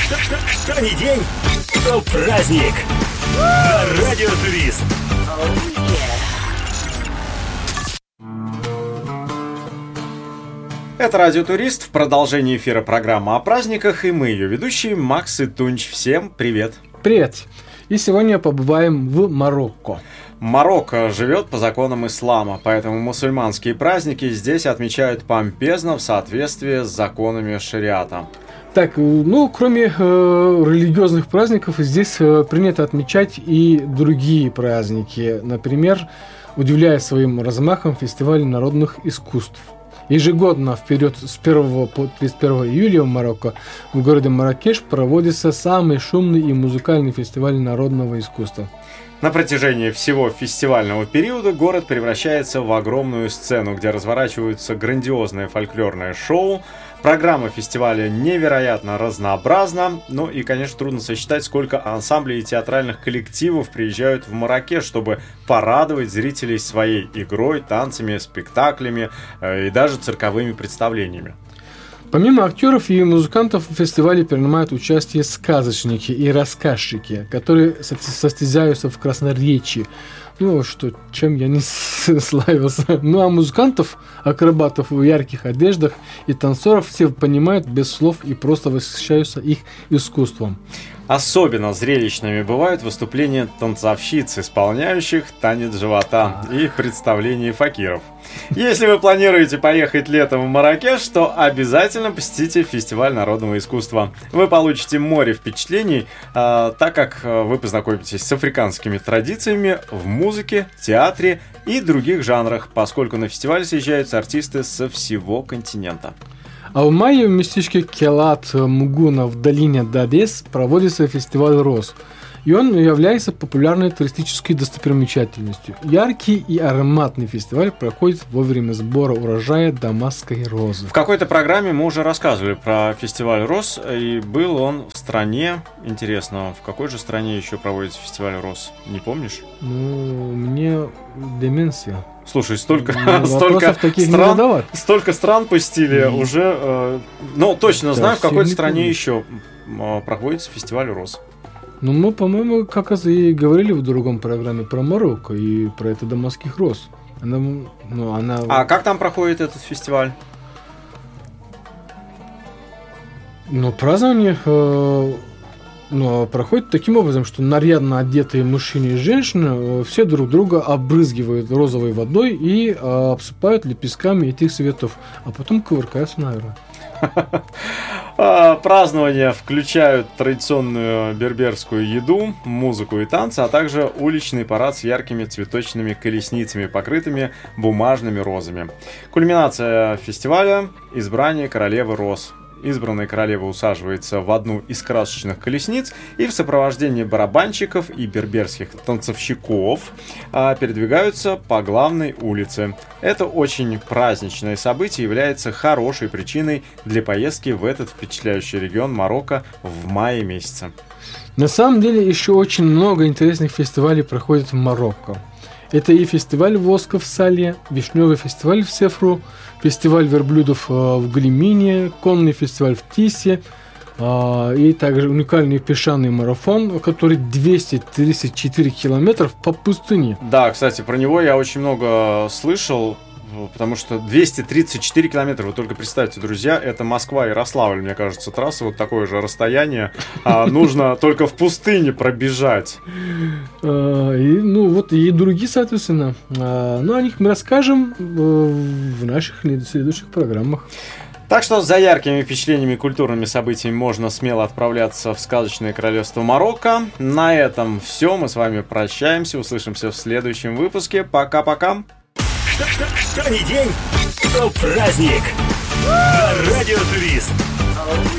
Что ни день, то праздник. На Радио Турист. Это Радио Турист, в продолжении эфира программа о праздниках, и мы ее ведущие Макс и Тунч. Всем привет! Привет! И сегодня побываем в Марокко. Марокко живет по законам ислама, поэтому мусульманские праздники здесь отмечают помпезно в соответствии с законами шариата. Так, кроме религиозных праздников, здесь принято отмечать и другие праздники. Например, удивляя своим размахом фестиваль народных искусств. Ежегодно в период с 1 по 31 июля в Марокко в городе Марракеш проводится самый шумный и музыкальный фестиваль народного искусства. На протяжении всего фестивального периода город превращается в огромную сцену, где разворачиваются грандиозные фольклорные шоу. Программа фестиваля невероятно разнообразна. Ну и, конечно, трудно сосчитать, сколько ансамблей и театральных коллективов приезжают в Марракеш, чтобы порадовать зрителей своей игрой, танцами, спектаклями и даже цирковыми представлениями. Помимо актеров и музыкантов в фестивале принимают участие сказочники и рассказчики, которые состязаются в красноречии. Чем я не славился. А музыкантов, акробатов в ярких одеждах и танцоров все понимают без слов и просто восхищаются их искусством. Особенно зрелищными бывают выступления танцовщиц, исполняющих танец живота, и представления факиров. Если вы планируете поехать летом в Марракеш, то обязательно посетите фестиваль народного искусства. Вы получите море впечатлений, так как вы познакомитесь с африканскими традициями в музыке, театре и других жанрах, поскольку на фестиваль съезжаются артисты со всего континента. А в мае в местечке Келат Мугуна в долине Дадес проводится фестиваль роз. И он является популярной туристической достопримечательностью. Яркий и ароматный фестиваль проходит во время сбора урожая дамасской розы. В какой-то программе мы уже рассказывали про фестиваль роз, и был он в стране. Интересно, в какой же стране еще проводится фестиваль роз? Не помнишь? Мне деменция. Слушай, столько стран посетили уже. Точно знаю, в какой-то стране еще проходится фестиваль роз. Мы, по-моему, как раз и говорили в другом программе про Марокко и про это дамасских роз. А как там проходит этот фестиваль? Празднование проходит таким образом, что нарядно одетые мужчины и женщины все друг друга обрызгивают розовой водой и обсыпают лепестками этих цветов, а потом кувыркаются наверное. Празднования включают традиционную берберскую еду, музыку и танцы, а также уличный парад с яркими цветочными колесницами, покрытыми бумажными розами. Кульминация фестиваля – избрание королевы роз. Избранная королева усаживается в одну из красочных колесниц и в сопровождении барабанщиков и берберских танцовщиков передвигаются по главной улице. Это очень праздничное событие, является хорошей причиной для поездки в этот впечатляющий регион Марокко в мае месяце. На самом деле еще очень много интересных фестивалей проходит в Марокко. Это и фестиваль воска в Сале, вишневый фестиваль в Сефру, фестиваль верблюдов в Глимине, конный фестиваль в Тисе и также уникальный песчаный марафон, который 234 километров по пустыне. Да, кстати, про него я очень много слышал. Потому что 234 километра, вы только представьте, друзья, это Москва-Ярославль, мне кажется, трасса, вот такое же расстояние, нужно только в пустыне пробежать. И другие, соответственно, о них мы расскажем в наших следующих программах. Так что за яркими впечатлениями и культурными событиями можно смело отправляться в сказочное королевство Марокко. На этом все, мы с вами прощаемся, услышимся в следующем выпуске. Пока-пока! Что ни день, то праздник. На Радио Турист.